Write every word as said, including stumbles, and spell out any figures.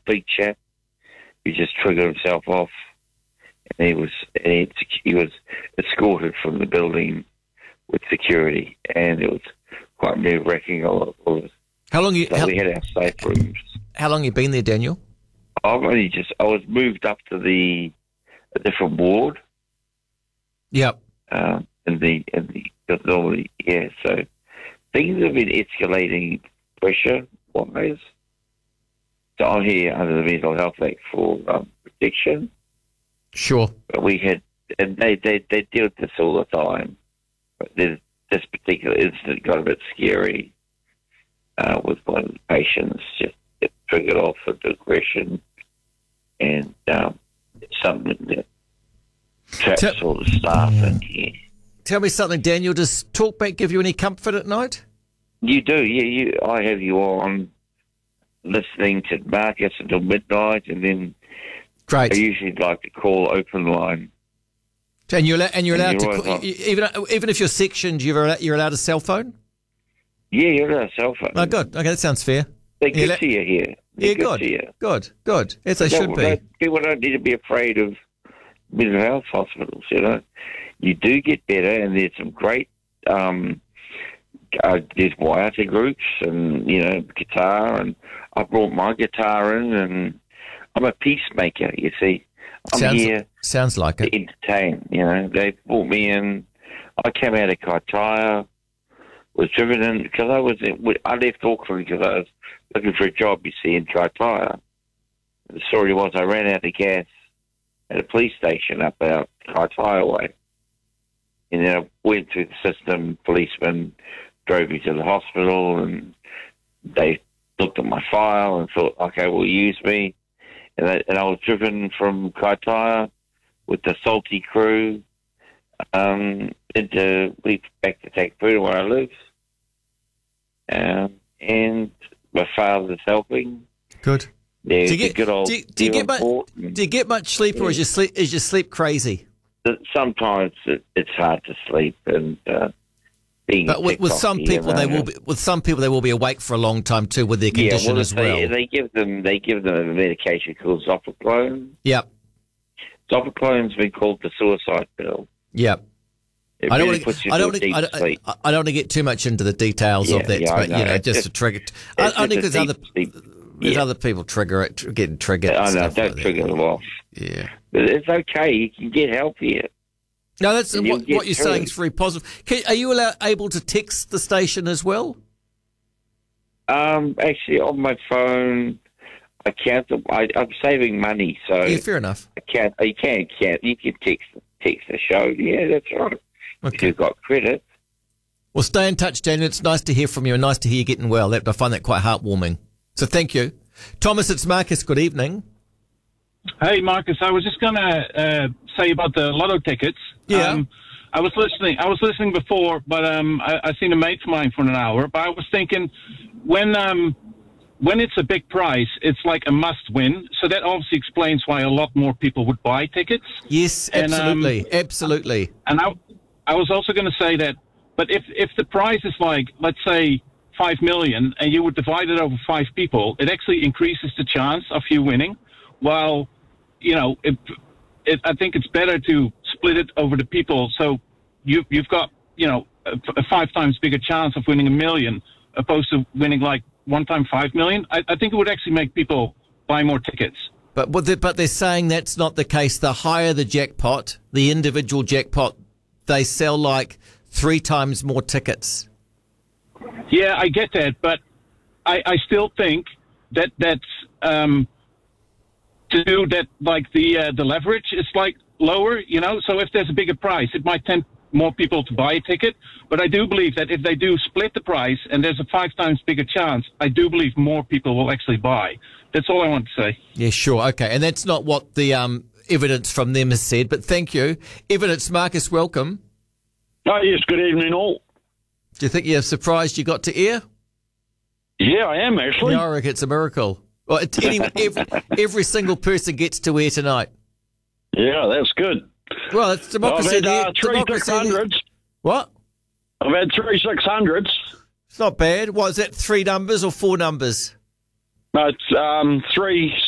big chap. He just triggered himself off, and he was and he, he was escorted from the building with security, and it was quite nerve-wracking. All of us. How long you? So how, we had our safe rooms. How long you been there, Daniel? I've only just I was moved up to the a different ward. Yep. Um, in the in the because normally yeah. So things have been escalating pressure wise. So I'm here under the Mental Health Act for um, protection. Sure. But we had, and they, they, they deal with this all the time. But this, this particular incident got a bit scary uh, with one of the patients. Just it triggered off with aggression, and um, it's something that traps Tell- all the staff in here. Tell me something, Daniel. Does Talkback give you any comfort at night? You do, yeah. You, I have you on listening to Marcus until midnight, and then Great. I usually like to call open line. And you're allowed, and you're allowed And you're to call, always you- even even if you're sectioned, you're allowed, you're allowed a cell phone. Yeah, you're on a cell phone. Oh, good. Okay, that sounds fair. They're Yeah, good let- to you here. They're Yeah, good good. to you. Good, good. As they Don't- should be. don't- People don't need to be afraid of mental health hospitals, you know. You do get better, and there's some great, um, uh, there's Waiata groups and, you know, guitar, and I brought my guitar in, and I'm a peacemaker, you see. I'm Sounds here sounds like to it. entertain, you know. They brought me in. I came out of Kaitaia, was driven in, because I was in, I left Auckland because I was looking for a job, you see, in Kaitaia. The story was I ran out of gas at a police station up out Kaitaia way. And then I went through the system, policemen drove me to the hospital, and they looked at my file and thought, okay, well, use me. And I, and I was driven from Kaitaia with the Salty crew um, into back to Takapuna, where I live. Um, and my father's helping. Good. There's Do you a get good old do you, do you get much Devonport. do you get much sleep, or is your sleep is your sleep crazy? Sometimes it, it's hard to sleep, and uh, being But a with, with some TikTok, you people, they know. will be, with some people they will be awake for a long time too, with their condition yeah, well, as they, well. They give them they give them a medication called Zopiclone. Yep, Zopiclone's been called the suicide pill. yep. It I don't really want puts to. you I to don't. a deep I don't, sleep. I, I don't want to get too much into the details Yeah, of that, yeah, I but you know. know, It's just just- to trigger. It's Only just because a other deep sleep. there's Yeah. other people trigger it, tr- getting triggered. I and know, stuff don't like that. trigger them off. Yeah. But it's okay. You can get help here. No, that's And you'll what, get what you're through saying it. is very positive. Can, are you allowed, able to text the station as well? Um, actually, on my phone, I can't. I, I'm saving money, so Yeah, fair enough. I can't. You can can't. You can text text the show. Yeah, that's right. If Okay. you've got credit. Well, stay in touch, Daniel. It's nice to hear from you and nice to hear you getting well. That, I find that quite heartwarming. So thank you. Thomas, it's Marcus. Good evening. Hey, Marcus, I was just going to uh, say about the lotto tickets. Yeah. Um, I was listening. I was listening before, but um, I, I seen a mate of mine for an hour. But I was thinking, when um, when it's a big prize, it's like a must-win. So that obviously explains why a lot more people would buy tickets. Yes, And, um, absolutely. absolutely. And I, I was also going to say that, but if if the prize is like, let's say, five million, and you would divide it over five people, it actually increases the chance of you winning. While, you know, it, it, I think it's better to split it over the people. So you you've got, you know, a, a five times bigger chance of winning a million opposed to winning like one time five million. I, I think it would actually make people buy more tickets. But but they're, but they're saying that's not the case. The higher the jackpot, the individual jackpot, they sell like three times more tickets. Yeah, I get that, but I, I still think that that's um, to do that. Like the uh, the leverage is like lower, you know. So if there's a bigger price, it might tempt more people to buy a ticket. But I do believe that if they do split the price and there's a five times bigger chance, I do believe more people will actually buy. That's all I want to say. Yeah, sure, okay, and that's not what the um, evidence from them has said. But thank you, evidence. Marcus, welcome. Oh, yes, good evening, all. Do you think you're surprised you got to air? Yeah, I am, actually. Yeah, I reckon it's a miracle. Well, it's anyway, every, every single person gets to air tonight. Yeah, that's good. Well, it's democracy. I've had there. uh, three democracy six there. hundreds. What? I've had three six hundreds. It's not bad. What is that? Three numbers or four numbers? No, it's um, three